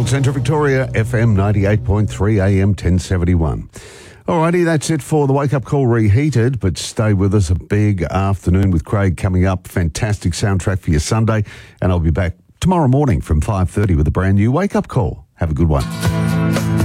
Central Victoria, FM 98.3 AM 1071. Alrighty, that's it for the Wake Up Call Reheated, but stay with us. A big afternoon with Craig coming up. Fantastic soundtrack for your Sunday, and I'll be back tomorrow morning from 5:30 with a brand new Wake Up Call. Have a good one.